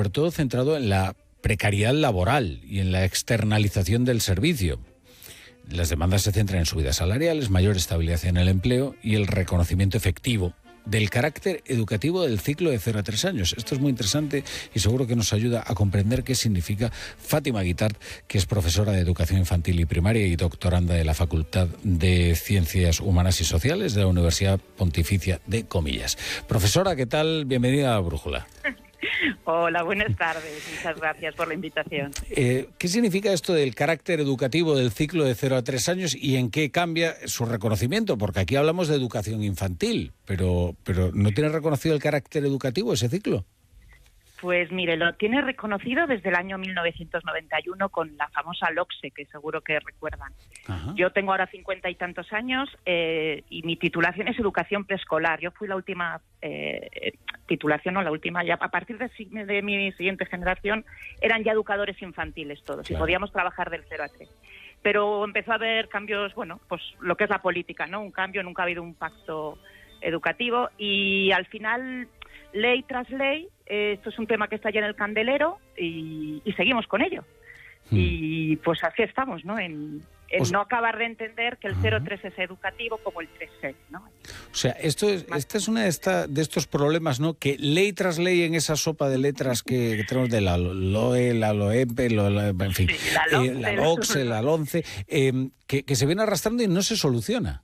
sobre todo centrado en la precariedad laboral y en la externalización del servicio. Las demandas se centran en subidas salariales, mayor estabilidad en el empleo y el reconocimiento efectivo del carácter educativo del ciclo de 0 a 3 años. Esto es muy interesante y seguro que nos ayuda a comprender qué significa Fátima Guitart, que es profesora de Educación Infantil y Primaria y doctoranda de la Facultad de Ciencias Humanas y Sociales de la Universidad Pontificia de Comillas. Profesora, ¿qué tal? Bienvenida a La Brújula. Hola, buenas tardes. Muchas gracias por la invitación. ¿Qué significa esto del carácter educativo del ciclo de 0 a 3 años y en qué cambia su reconocimiento? Porque aquí hablamos de educación infantil, pero ¿no tiene reconocido el carácter educativo ese ciclo? Pues mire, lo tiene reconocido desde el año 1991 con la famosa LOCSE, que seguro que recuerdan. Ajá. Yo tengo ahora 50 y tantos años y mi titulación es educación preescolar. Yo fui la última titulación, no la última, ya a partir de mi siguiente generación eran ya educadores infantiles todos, claro, y podíamos trabajar del 0 a 3. Pero empezó a haber cambios, bueno, pues lo que es la política, ¿no? Un cambio, nunca ha habido un pacto educativo y al final, ley tras ley, esto es un tema que está ya en el candelero y seguimos con ello. Y pues así estamos, ¿no? En no acabar de entender que el 0-3 es educativo como el 3-6, ¿no? O sea, esta es una de estos problemas, ¿no? Que ley tras ley en esa sopa de letras que tenemos de la LOE, la LOEPE, en fin, sí, la LOCSE, la LONCE, que se viene arrastrando y no se soluciona.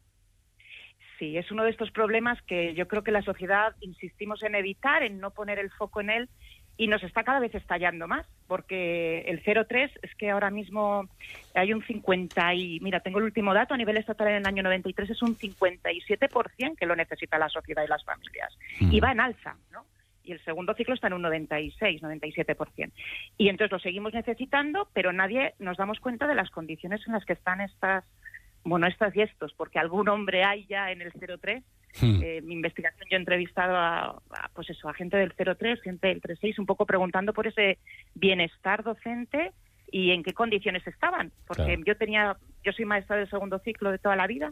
Sí, es uno de estos problemas que yo creo que la sociedad insistimos en evitar, en no poner el foco en él, y nos está cada vez estallando más, porque el 0-3 es que ahora mismo hay un 50 y... Mira, tengo el último dato, a nivel estatal en el año 93 es un 57% que lo necesita la sociedad y las familias. Y va en alza, ¿no? Y el segundo ciclo está en un 96, 97%. Y entonces lo seguimos necesitando, pero nadie nos damos cuenta de las condiciones en las que están estas y estos, porque algún hombre hay ya en el 0-3. Mi investigación, yo he entrevistado a gente del 0-3, gente del 3-6, un poco preguntando por ese bienestar docente y en qué condiciones estaban, porque claro, yo soy maestra del segundo ciclo de toda la vida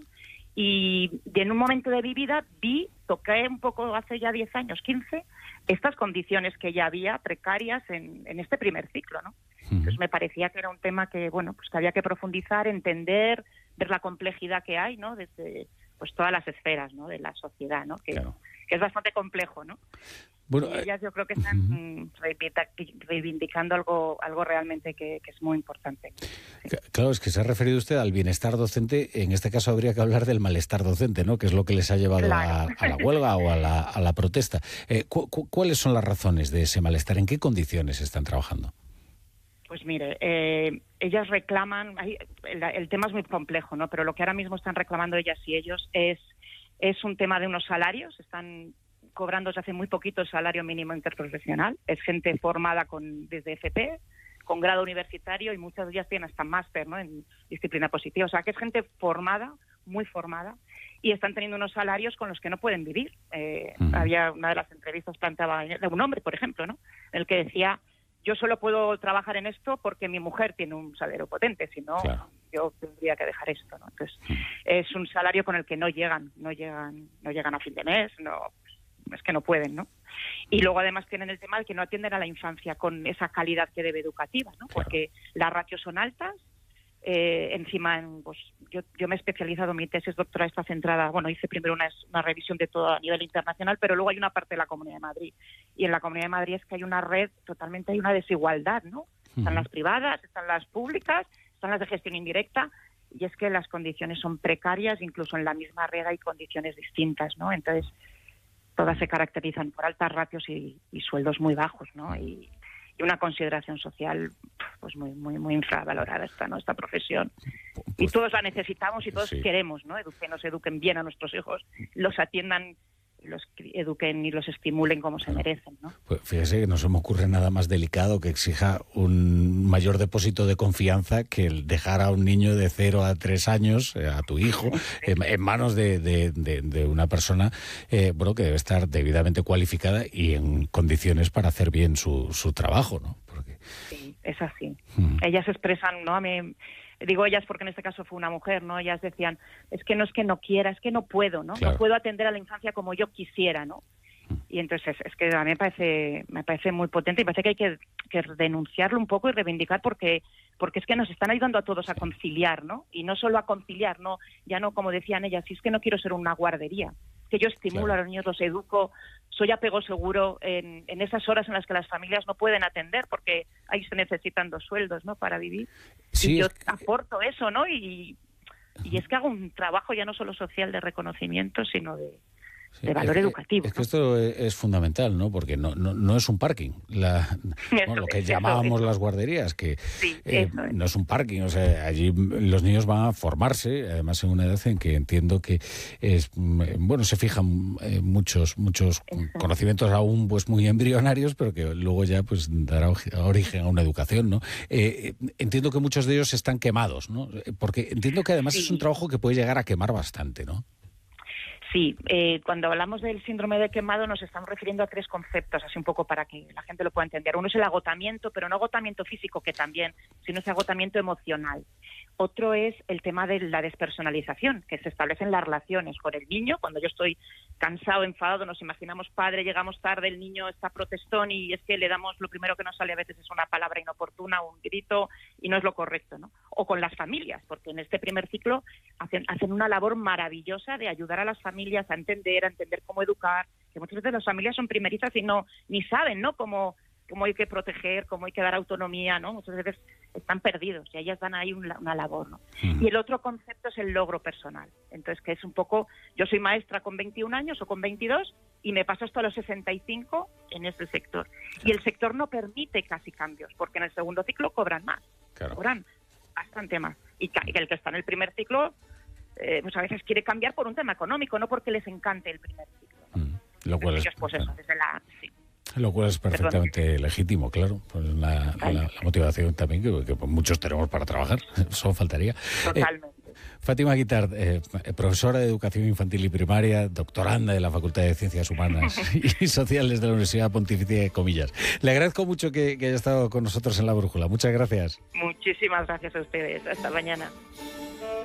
y en un momento de mi vida toqué un poco hace ya 10 años, 15, estas condiciones que ya había precarias en este primer ciclo, ¿no? Entonces me parecía que era un tema que, bueno, pues que había que profundizar, entender, ver la complejidad que hay, ¿no? Desde pues todas las esferas, ¿no? De la sociedad, ¿no? Que es bastante complejo, ¿no? Bueno, y ellas yo creo que están reivindicando algo realmente que es muy importante. Sí. Claro, es que se ha referido usted al bienestar docente, en este caso habría que hablar del malestar docente, ¿no? Que es lo que les ha llevado a la huelga o a la protesta. ¿Cuáles son las razones de ese malestar? ¿En qué condiciones están trabajando? Pues mire, ellas reclaman, el tema es muy complejo, ¿no? Pero lo que ahora mismo están reclamando ellas y ellos es un tema de unos salarios. Están cobrando desde hace muy poquito el salario mínimo interprofesional. Es gente formada desde FP, con grado universitario, y muchas de ellas tienen hasta máster, ¿no? En disciplina positiva. O sea, que es gente formada, muy formada, y están teniendo unos salarios con los que no pueden vivir. Había una de las entrevistas planteaba de un hombre, por ejemplo, ¿no? En el que decía: yo solo puedo trabajar en esto porque mi mujer tiene un salario potente, si no, claro, yo tendría que dejar esto, ¿no? Entonces, es un salario con el que no llegan a fin de mes, es que no pueden, ¿no? Y luego además tienen el tema de que no atienden a la infancia con esa calidad que debe educativa, ¿no? Porque las ratios son altas. Encima, pues yo me he especializado, mi tesis doctoral está centrada, hice primero una revisión de todo a nivel internacional, pero luego hay una parte de la Comunidad de Madrid, y en la Comunidad de Madrid es que hay una red, totalmente hay una desigualdad, ¿no? Están las privadas, están las públicas, están las de gestión indirecta, y es que las condiciones son precarias, incluso en la misma red hay condiciones distintas, ¿no? Entonces, todas se caracterizan por altas ratios y sueldos muy bajos, ¿no? Y una consideración social pues muy infravalorada esta profesión. Y todos la necesitamos y todos queremos, ¿no? Que nos eduquen bien a nuestros hijos, los atiendan, los eduquen y los estimulen como se merecen, ¿no? Pues fíjese que no se me ocurre nada más delicado que exija un mayor depósito de confianza que el dejar a un niño de 0 a 3 años, a tu hijo, en manos de una persona que debe estar debidamente cualificada y en condiciones para hacer bien su trabajo, ¿no? Sí, es así. Ellas expresan, ¿no? Digo ellas porque en este caso fue una mujer, ¿no? Ellas decían, es que no quiera, es que no puedo, ¿no? Claro. No puedo atender a la infancia como yo quisiera, ¿no? Y entonces es que a mí me parece muy potente y me parece que hay que denunciarlo un poco y reivindicar porque es que nos están ayudando a todos a conciliar, ¿no? Y no solo a conciliar, no, ya no como decían ellas, si es que no quiero ser una guardería, que yo estimulo a los niños, los educo, soy apego seguro en esas horas en las que las familias no pueden atender porque ahí se necesitan 2 sueldos, ¿no? Para vivir. Sí, y yo aporto eso, ¿no? Y es que hago un trabajo ya no solo social de reconocimiento, sino de valor educativo. Es que esto es fundamental, ¿no? Porque no es un parking. Lo que llamábamos las guarderías, que no es un parking. O sea, allí los niños van a formarse, además en una edad en que entiendo que se fijan muchos conocimientos aún pues muy embrionarios, pero que luego ya pues dará origen a una educación, ¿no? Entiendo que muchos de ellos están quemados, ¿no? Porque entiendo que además es un trabajo que puede llegar a quemar bastante, ¿no? Sí, cuando hablamos del síndrome de quemado nos estamos refiriendo a 3 conceptos, así un poco para que la gente lo pueda entender. Uno es el agotamiento, pero no agotamiento físico, que también, sino ese agotamiento emocional. Otro es el tema de la despersonalización, que se establece en las relaciones con el niño. Cuando yo estoy cansado, enfadado, nos imaginamos padre, llegamos tarde, el niño está protestón y es que le damos, lo primero que nos sale a veces es una palabra inoportuna, un grito, y no es lo correcto, ¿no? O con las familias, porque en este primer ciclo hacen una labor maravillosa de ayudar a las familias a entender cómo educar, que muchas veces las familias son primerizas y ni saben, ¿no? Cómo hay que proteger, cómo hay que dar autonomía, ¿no? Muchas veces están perdidos y ellas dan ahí una labor, ¿no? Y el otro concepto es el logro personal. Entonces, que es un poco, yo soy maestra con 21 años o con 22 y me paso hasta los 65 en este sector. Y el sector no permite casi cambios, porque en el segundo ciclo cobran más, cobran bastante más. Y el que está en el primer ciclo, pues a veces quiere cambiar por un tema económico, no porque les encante el primer ciclo, ¿no? Lo cual ellos, pues eso, desde la... Sí. Lo cual es perfectamente legítimo, claro. Pues la motivación también que muchos tenemos para trabajar, eso faltaría. Totalmente. Fátima Guitart, profesora de Educación Infantil y Primaria, doctoranda de la Facultad de Ciencias Humanas y Sociales de la Universidad Pontificia de Comillas. Le agradezco mucho que haya estado con nosotros en La Brújula. Muchas gracias. Muchísimas gracias a ustedes. Hasta mañana.